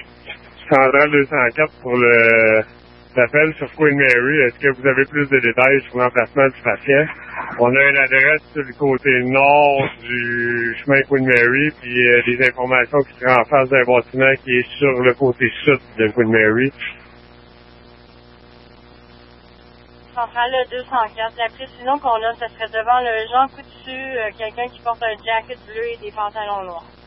Central 204 pour l'appel sur Queen Mary. Est-ce que vous avez plus de détails sur l'emplacement du patient? On a une adresse sur le côté nord du chemin Queen Mary, puis des informations qui seraient en face d'un bâtiment qui est sur le côté sud de Queen Mary. Centrale 204. La précision qu'on a, ce serait devant le Jean Coutu, quelqu'un qui porte un jacket bleu et des pantalons noirs.